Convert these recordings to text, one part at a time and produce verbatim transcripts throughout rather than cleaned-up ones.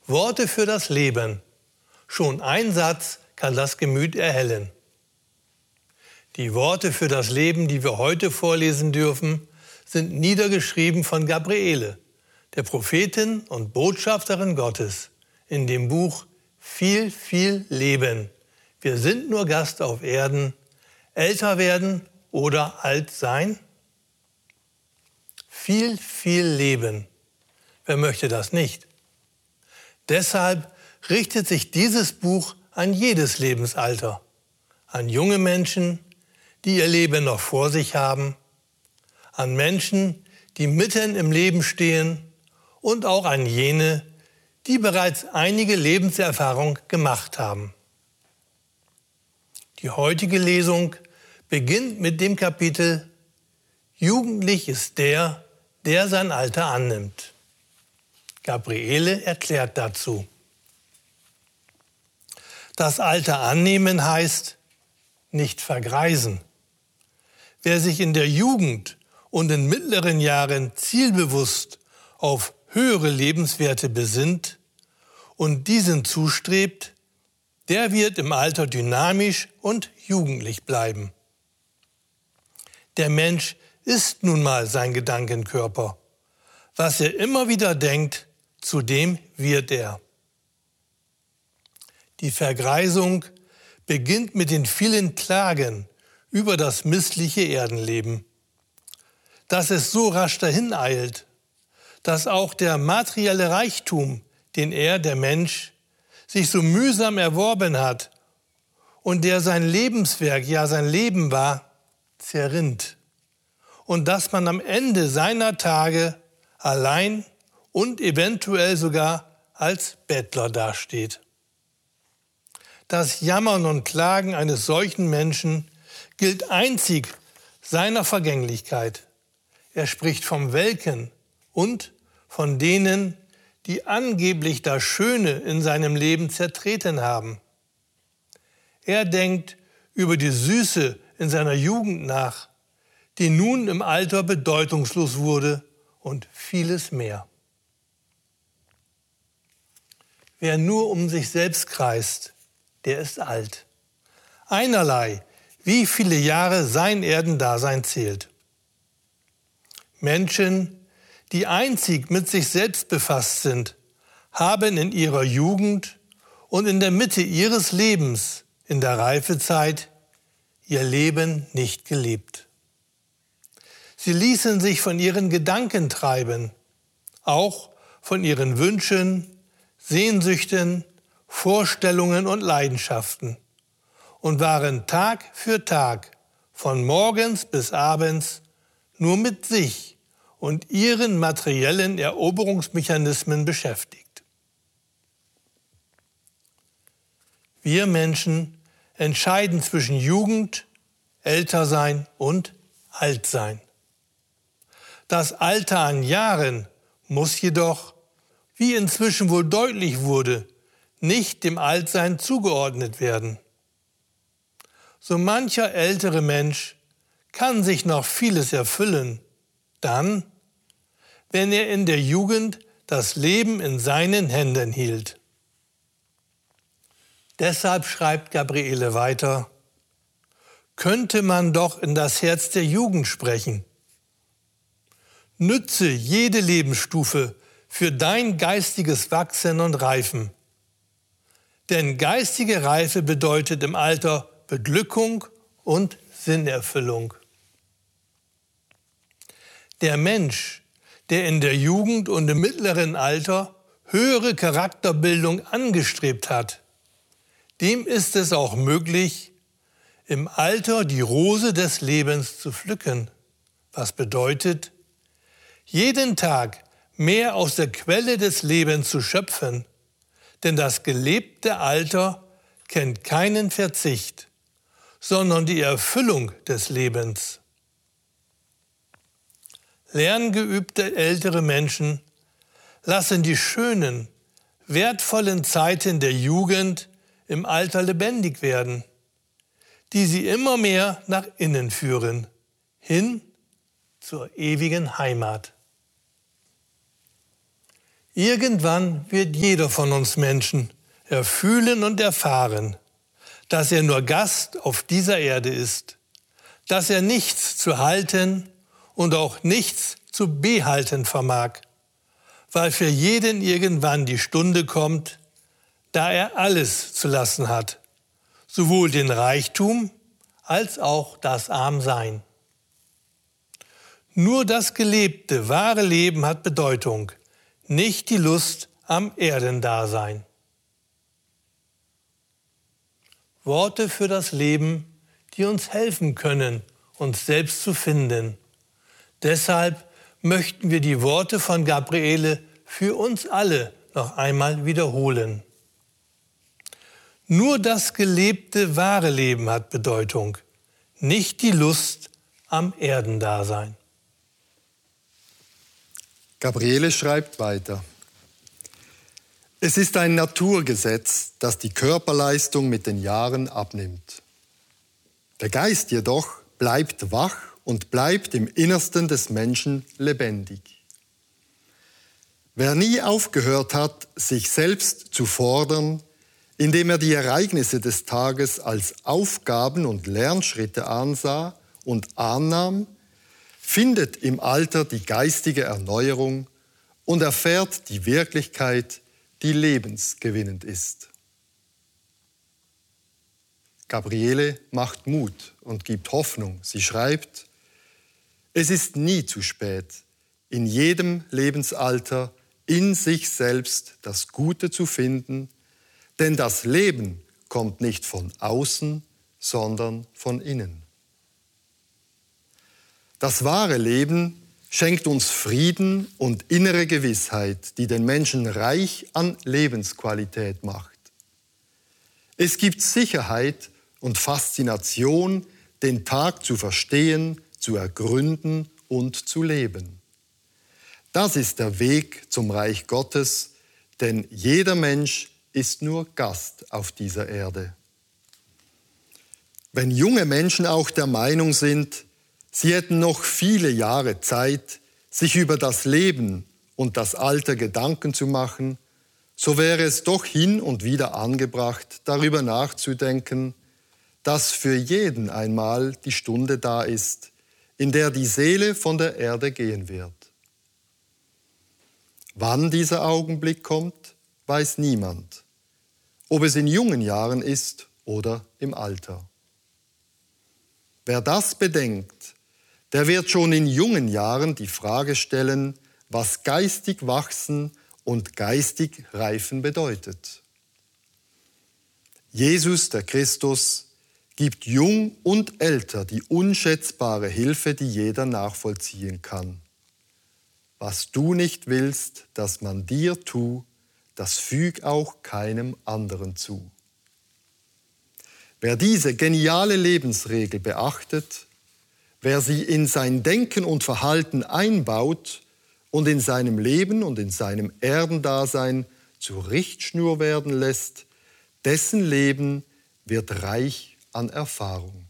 Worte für das Leben. Schon ein Satz kann das Gemüt erhellen. Die Worte für das Leben, die wir heute vorlesen dürfen, sind niedergeschrieben von Gabriele, der Prophetin und Botschafterin Gottes, in dem Buch Viel, viel Leben. Wir sind nur Gast auf Erden, älter werden oder alt sein. Viel, viel Leben. Wer möchte das nicht? Deshalb richtet sich dieses Buch an jedes Lebensalter, an junge Menschen, die ihr Leben noch vor sich haben, an Menschen, die mitten im Leben stehen und auch an jene, die bereits einige Lebenserfahrung gemacht haben. Die heutige Lesung beginnt mit dem Kapitel Jugendlich ist der, der sein Alter annimmt. Gabriele erklärt dazu. Das Alter annehmen heißt nicht vergreisen. Wer sich in der Jugend und in mittleren Jahren zielbewusst auf höhere Lebenswerte besinnt und diesen zustrebt, der wird im Alter dynamisch und jugendlich bleiben. Der Mensch ist nun mal sein Gedankenkörper. Was er immer wieder denkt, zu dem wird er. Die Vergreisung beginnt mit den vielen Klagen über das missliche Erdenleben. Dass es so rasch dahin eilt, dass auch der materielle Reichtum, den er, der Mensch, sich so mühsam erworben hat und der sein Lebenswerk, ja sein Leben war, zerrinnt. Und dass man am Ende seiner Tage allein und eventuell sogar als Bettler dasteht. Das Jammern und Klagen eines solchen Menschen gilt einzig seiner Vergänglichkeit. Er spricht vom Welken und von denen, die angeblich das Schöne in seinem Leben zertreten haben. Er denkt über die Süße in seiner Jugend nach, die nun im Alter bedeutungslos wurde, und vieles mehr. Wer nur um sich selbst kreist, der ist alt. Einerlei, wie viele Jahre sein Erdendasein zählt. Menschen, die einzig mit sich selbst befasst sind, haben in ihrer Jugend und in der Mitte ihres Lebens, in der Reifezeit, ihr Leben nicht gelebt. Sie ließen sich von ihren Gedanken treiben, auch von ihren Wünschen, Sehnsüchten, Vorstellungen und Leidenschaften und waren Tag für Tag, von morgens bis abends, nur mit sich und ihren materiellen Eroberungsmechanismen beschäftigt. Wir Menschen entscheiden zwischen Jugend, Ältersein und Altsein. Das Alter an Jahren muss jedoch, wie inzwischen wohl deutlich wurde, nicht dem Altsein zugeordnet werden. So mancher ältere Mensch kann sich noch vieles erfüllen, dann, wenn er in der Jugend das Leben in seinen Händen hielt. Deshalb schreibt Gabriele weiter: Könnte man doch in das Herz der Jugend sprechen. Nütze jede Lebensstufe für dein geistiges Wachsen und Reifen. Denn geistige Reife bedeutet im Alter Beglückung und Sinnerfüllung. Der Mensch, der in der Jugend und im mittleren Alter höhere Charakterbildung angestrebt hat, dem ist es auch möglich, im Alter die Rose des Lebens zu pflücken, was bedeutet, jeden Tag mehr aus der Quelle des Lebens zu schöpfen, denn das gelebte Alter kennt keinen Verzicht, sondern die Erfüllung des Lebens. Lerngeübte ältere Menschen lassen die schönen, wertvollen Zeiten der Jugend im Alter lebendig werden, die sie immer mehr nach innen führen, hin zur ewigen Heimat. Irgendwann wird jeder von uns Menschen erfühlen und erfahren, dass er nur Gast auf dieser Erde ist, dass er nichts zu halten und auch nichts zu behalten vermag, weil für jeden irgendwann die Stunde kommt, da er alles zu lassen hat, sowohl den Reichtum als auch das Armsein. Nur das gelebte, wahre Leben hat Bedeutung, nicht die Lust am Erdendasein. Worte für das Leben, die uns helfen können, uns selbst zu finden. Deshalb möchten wir die Worte von Gabriele für uns alle noch einmal wiederholen. Nur das gelebte, wahre Leben hat Bedeutung, nicht die Lust am Erdendasein. Gabriele schreibt weiter. Es ist ein Naturgesetz, dass die Körperleistung mit den Jahren abnimmt. Der Geist jedoch bleibt wach und bleibt im Innersten des Menschen lebendig. Wer nie aufgehört hat, sich selbst zu fordern, indem er die Ereignisse des Tages als Aufgaben und Lernschritte ansah und annahm, findet im Alter die geistige Erneuerung und erfährt die Wirklichkeit, die lebensgewinnend ist. Gabriele macht Mut und gibt Hoffnung. Sie schreibt, es ist nie zu spät, in jedem Lebensalter in sich selbst das Gute zu finden, denn das Leben kommt nicht von außen, sondern von innen. Das wahre Leben schenkt uns Frieden und innere Gewissheit, die den Menschen reich an Lebensqualität macht. Es gibt Sicherheit und Faszination, den Tag zu verstehen, zu ergründen und zu leben. Das ist der Weg zum Reich Gottes, denn jeder Mensch ist nur Gast auf dieser Erde. Wenn junge Menschen auch der Meinung sind, sie hätten noch viele Jahre Zeit, sich über das Leben und das Alter Gedanken zu machen, so wäre es doch hin und wieder angebracht, darüber nachzudenken, dass für jeden einmal die Stunde da ist, in der die Seele von der Erde gehen wird. Wann dieser Augenblick kommt, weiß niemand, ob es in jungen Jahren ist oder im Alter. Wer das bedenkt, der wird schon in jungen Jahren die Frage stellen, was geistig wachsen und geistig reifen bedeutet. Jesus, der Christus, gibt jung und älter die unschätzbare Hilfe, die jeder nachvollziehen kann. Was du nicht willst, dass man dir tu, das füg auch keinem anderen zu. Wer diese geniale Lebensregel beachtet, wer sie in sein Denken und Verhalten einbaut und in seinem Leben und in seinem Erdendasein zur Richtschnur werden lässt, dessen Leben wird reich an Erfahrung.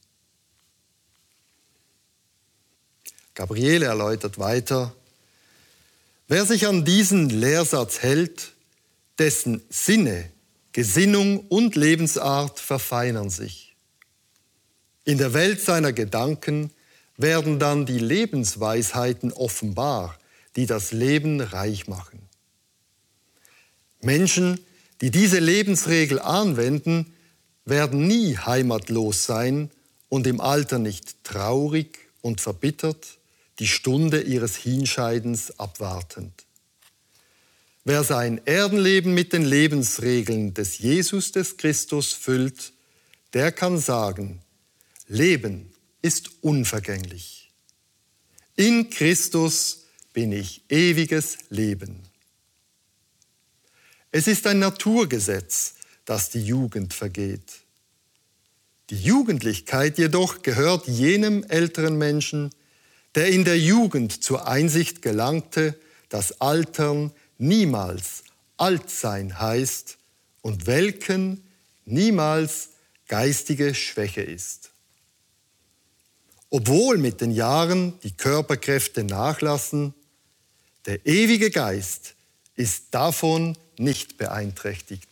Gabriele erläutert weiter, wer sich an diesen Lehrsatz hält, dessen Sinne, Gesinnung und Lebensart verfeinern sich. In der Welt seiner Gedanken werden dann die Lebensweisheiten offenbar, die das Leben reich machen. Menschen, die diese Lebensregel anwenden, werden nie heimatlos sein und im Alter nicht traurig und verbittert, die Stunde ihres Hinscheidens abwartend. Wer sein Erdenleben mit den Lebensregeln des Jesus, des Christus füllt, der kann sagen, Leben ist unvergänglich. In Christus bin ich ewiges Leben. Es ist ein Naturgesetz, dass die Jugend vergeht. Die Jugendlichkeit jedoch gehört jenem älteren Menschen, der in der Jugend zur Einsicht gelangte, dass Altern niemals Altsein heißt und Welken niemals geistige Schwäche ist. Obwohl mit den Jahren die Körperkräfte nachlassen, der ewige Geist ist davon nicht beeinträchtigt.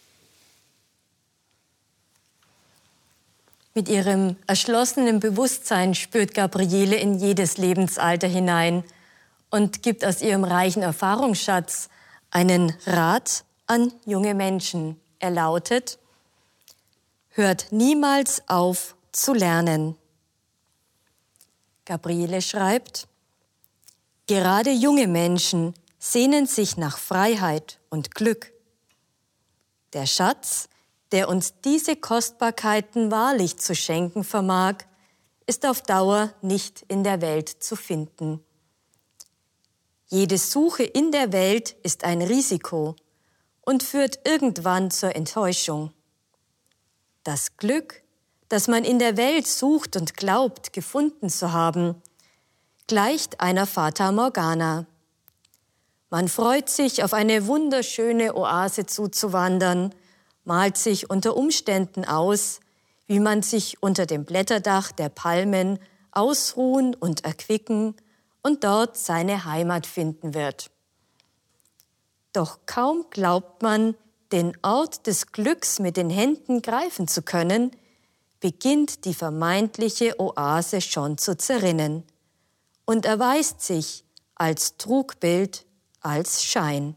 Mit ihrem erschlossenen Bewusstsein spürt Gabriele in jedes Lebensalter hinein und gibt aus ihrem reichen Erfahrungsschatz einen Rat an junge Menschen. Er lautet: Hört niemals auf zu lernen. Gabriele schreibt: Gerade junge Menschen sehnen sich nach Freiheit und Glück. Der Schatz, der uns diese Kostbarkeiten wahrlich zu schenken vermag, ist auf Dauer nicht in der Welt zu finden. Jede Suche in der Welt ist ein Risiko und führt irgendwann zur Enttäuschung. Das Glück, das man in der Welt sucht und glaubt, gefunden zu haben, gleicht einer Fata Morgana. Man freut sich, auf eine wunderschöne Oase zuzuwandern, malt sich unter Umständen aus, wie man sich unter dem Blätterdach der Palmen ausruhen und erquicken und dort seine Heimat finden wird. Doch kaum glaubt man, den Ort des Glücks mit den Händen greifen zu können, beginnt die vermeintliche Oase schon zu zerrinnen und erweist sich als Trugbild, als Schein.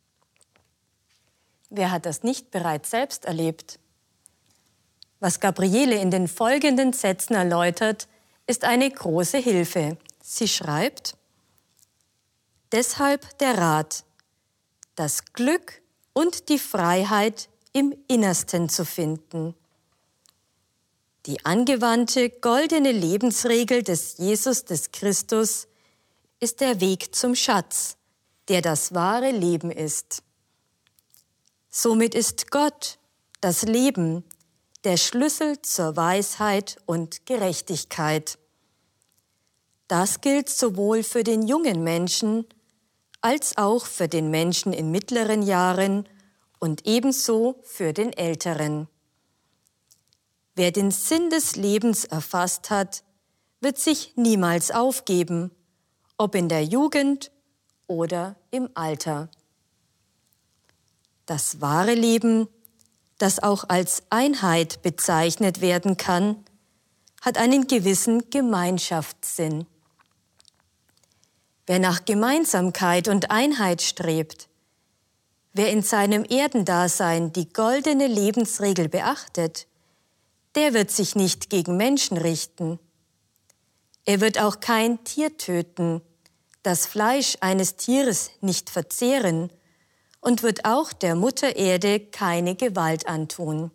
Wer hat das nicht bereits selbst erlebt? Was Gabriele in den folgenden Sätzen erläutert, ist eine große Hilfe. Sie schreibt: Deshalb der Rat, das Glück und die Freiheit im Innersten zu finden. Die angewandte goldene Lebensregel des Jesus des Christus ist der Weg zum Schatz, der das wahre Leben ist. Somit ist Gott, das Leben, der Schlüssel zur Weisheit und Gerechtigkeit. Das gilt sowohl für den jungen Menschen als auch für den Menschen in mittleren Jahren und ebenso für den Älteren. Wer den Sinn des Lebens erfasst hat, wird sich niemals aufgeben, ob in der Jugend oder im Alter. Das wahre Leben, das auch als Einheit bezeichnet werden kann, hat einen gewissen Gemeinschaftssinn. Wer nach Gemeinsamkeit und Einheit strebt, wer in seinem Erdendasein die goldene Lebensregel beachtet, der wird sich nicht gegen Menschen richten. Er wird auch kein Tier töten, das Fleisch eines Tieres nicht verzehren und wird auch der Mutter Erde keine Gewalt antun.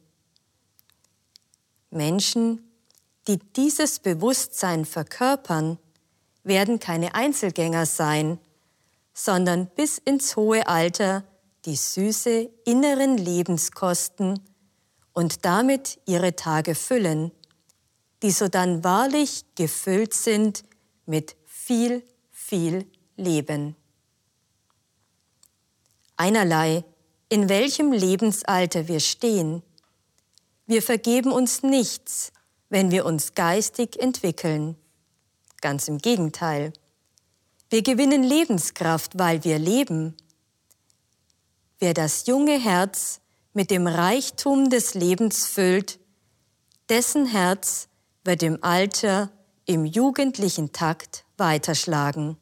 Menschen, die dieses Bewusstsein verkörpern, werden keine Einzelgänger sein, sondern bis ins hohe Alter die Süße inneren Lebens kosten und damit ihre Tage füllen, die sodann wahrlich gefüllt sind mit viel, viel Leben. Einerlei, in welchem Lebensalter wir stehen. Wir vergeben uns nichts, wenn wir uns geistig entwickeln. Ganz im Gegenteil. Wir gewinnen Lebenskraft, weil wir leben. Wer das junge Herz mit dem Reichtum des Lebens füllt, dessen Herz wird im Alter im jugendlichen Takt weiterschlagen.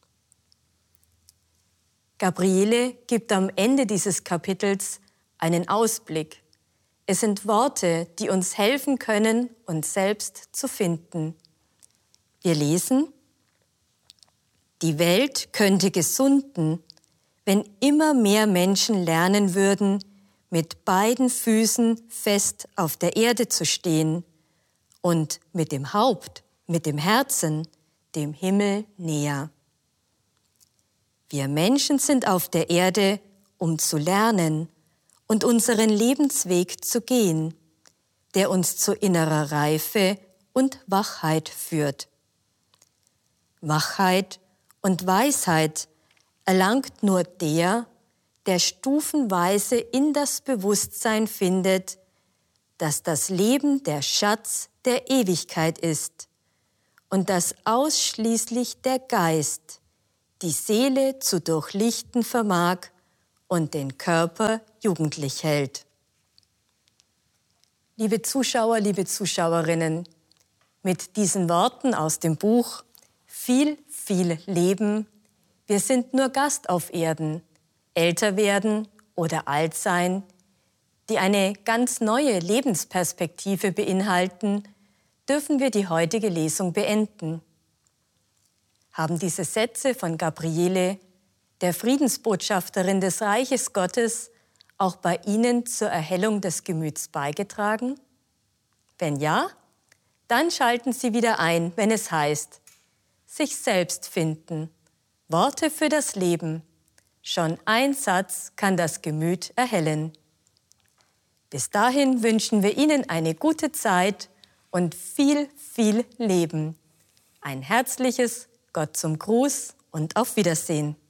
Gabriele gibt am Ende dieses Kapitels einen Ausblick. Es sind Worte, die uns helfen können, uns selbst zu finden. Wir lesen: Die Welt könnte gesunden, wenn immer mehr Menschen lernen würden, mit beiden Füßen fest auf der Erde zu stehen und mit dem Haupt, mit dem Herzen, dem Himmel näher. Wir Menschen sind auf der Erde, um zu lernen und unseren Lebensweg zu gehen, der uns zu innerer Reife und Wachheit führt. Wachheit und Weisheit erlangt nur der, der stufenweise in das Bewusstsein findet, dass das Leben der Schatz der Ewigkeit ist und dass ausschließlich der Geist die Seele zu durchlichten vermag und den Körper jugendlich hält. Liebe Zuschauer, liebe Zuschauerinnen, mit diesen Worten aus dem Buch Viel, viel Leben, wir sind nur Gast auf Erden, älter werden oder alt sein, die eine ganz neue Lebensperspektive beinhalten, dürfen wir die heutige Lesung beenden. Haben diese Sätze von Gabriele, der Friedensbotschafterin des Reiches Gottes, auch bei Ihnen zur Erhellung des Gemüts beigetragen? Wenn ja, dann schalten Sie wieder ein, wenn es heißt, sich selbst finden, Worte für das Leben. Schon ein Satz kann das Gemüt erhellen. Bis dahin wünschen wir Ihnen eine gute Zeit und viel, viel Leben. Ein herzliches Gott zum Gruß und auf Wiedersehen.